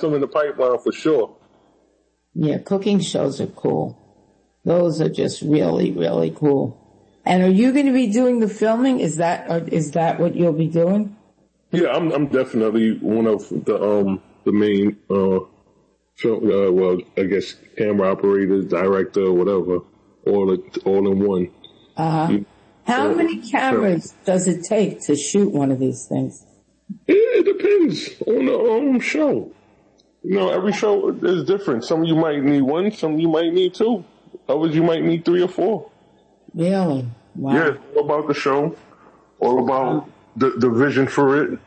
some in the pipeline for sure. Yeah, cooking shows are cool. Those are just really, really cool. And are you going to be doing the filming? Is that what you'll be doing? Yeah, I'm definitely one of the main I guess camera operators, director, whatever, all in one. How many cameras does it take to shoot one of these things? It depends on the show. Every show is different. Some of you might need one, some of you might need two. Others you might need 3 or 4. Really? Wow. Yeah, it's all about the show, all about the vision for it.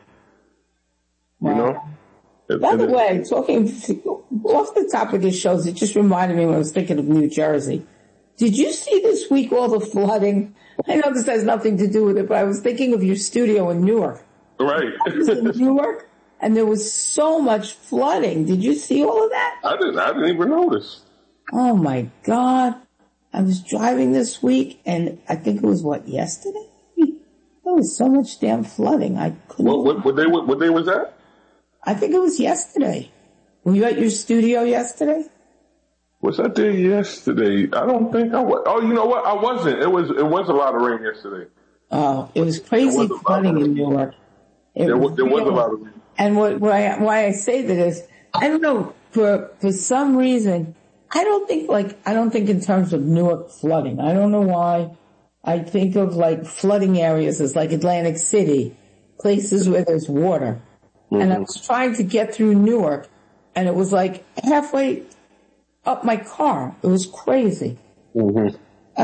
Wow. By the way, talking off the top of the shows, it just reminded me when I was thinking of New Jersey. Did you see this week all the flooding? I know this has nothing to do with it, but I was thinking of your studio in Newark. Right. I was in Newark, and there was so much flooding. Did you see all of that? I didn't even notice. Oh my God. I was driving this week, and I think it was, yesterday? There was so much damn flooding. I couldn't. What day was that? I think it was yesterday. Were you at your studio yesterday? Was I there yesterday? I don't think I was. Oh, you know what? I wasn't. It was a lot of rain yesterday. Oh, it was crazy flooding in Newark. There was a lot of rain. And why I say that is, I don't know, for some reason, I don't think in terms of Newark flooding. I don't know why. I think of flooding areas as Atlantic City, places where there's water. Mm-hmm. And I was trying to get through Newark, and it was halfway up my car. It was crazy. Mm-hmm.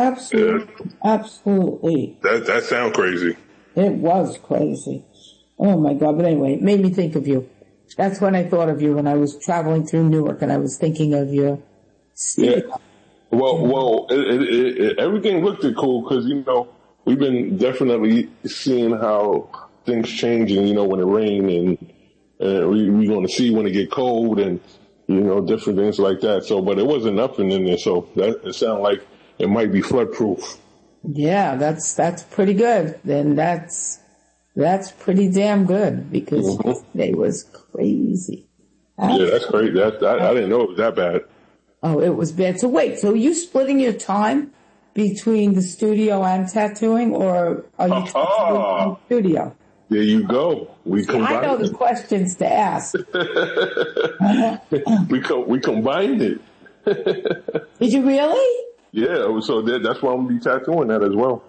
Absolutely. That sounds crazy. It was crazy. Oh my God. But anyway, it made me think of you. That's when I thought of you when I was traveling through Newark, and I was thinking of your studio. Yeah. Well, everything looked cool because, we've been definitely seeing how things changing, when it rain, and we're going to see when it get cold and, different things like that. So, but it wasn't nothing in there. So it sounded like it might be flood proof. Yeah, that's pretty good. Then that's pretty damn good because yesterday was crazy. Yeah, that's great. I didn't know it was that bad. Oh, it was bad. So wait, so are you splitting your time between the studio and tattooing, or are you tattooing in the studio? There you go. We combined. I know the questions to ask. We combined it. Did you really? Yeah, so that's why I'm going to be tattooing that as well.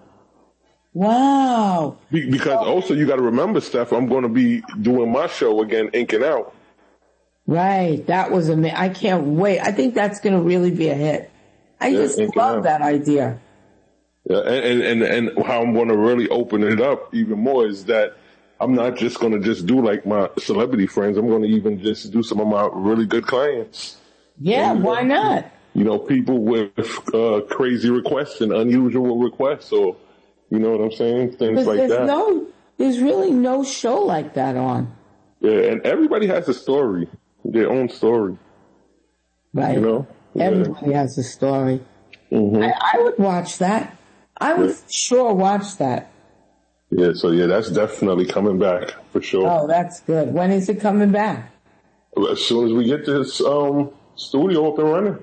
Wow. Because also you got to remember, Steph, I'm going to be doing my show again, Inking Out. Right. That was amazing. I can't wait. I think that's going to really be a hit. I just love that idea. Yeah, and how I'm going to really open it up even more is that I'm not just going to just do my celebrity friends. I'm going to even just do some of my really good clients. Yeah, why not? People with crazy requests and unusual requests, or you know what I'm saying? Things like that. There's really no show like that on. Yeah, and everybody has a story, their own story. Right. Everybody has a story. Mm-hmm. I would watch that. I would sure watch that. Yeah, so that's definitely coming back for sure. Oh, that's good. When is it coming back? As soon as we get this studio up and running.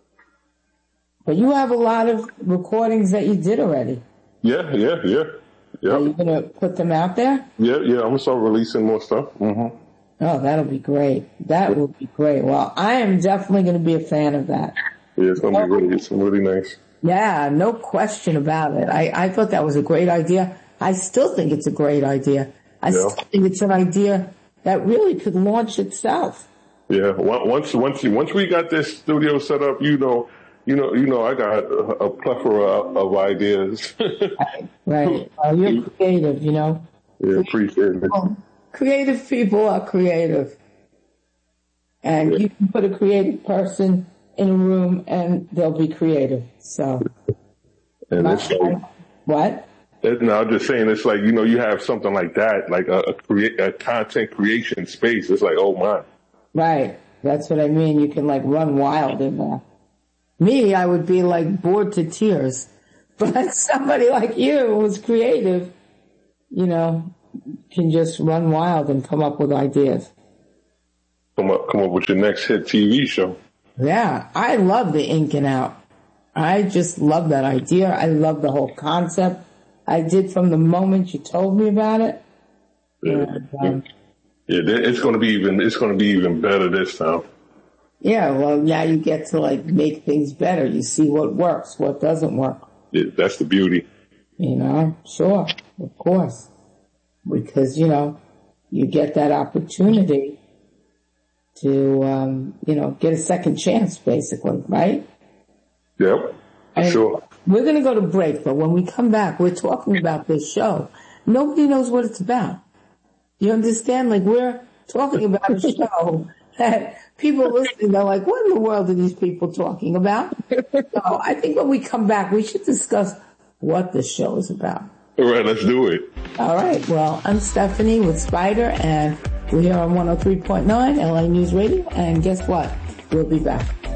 But you have a lot of recordings that you did already. Yeah. Are you going to put them out there? Yeah, I'm going to start releasing more stuff. Mm-hmm. Oh, that'll be great. That will be great. Well, I am definitely going to be a fan of that. Yeah, it's going to be really nice. Yeah, no question about it. I thought that was a great idea. I still think it's a great idea. I still think it's an idea that really could launch itself. Yeah, once we got this studio set up, I got a plethora of ideas. Right. Well, you're creative, Yeah, appreciate it. Creative people are creative. And you can put a creative person in a room and they'll be creative. So. And it's what? No, I'm just saying it's you have something like that, like a content creation space. It's oh my. Right. That's what I mean. You can run wild in there. Me, I would be bored to tears. But somebody like you who's creative, can just run wild and come up with ideas. come up with your next hit TV show. Yeah, I love the Ink and Out. I just love that idea. I love the whole concept. I did from the moment you told me about it. Yeah, it's going to be even better this time. Yeah, well, now you get to like make things better. You see what works, what doesn't work. Yeah, that's the beauty. Sure, of course. Because, you get that opportunity to, get a second chance, basically, right? Yep, sure. We're going to go to break, but when we come back, we're talking about this show. Nobody knows what it's about. You understand? Like, we're talking about a show that people listening are like, what in the world are these people talking about? So I think when we come back, we should discuss what the show is about. All right, let's do it. All right. Well, I'm Stephanie with Spider, and we're here on 103.9 LA News Radio. And guess what? We'll be back.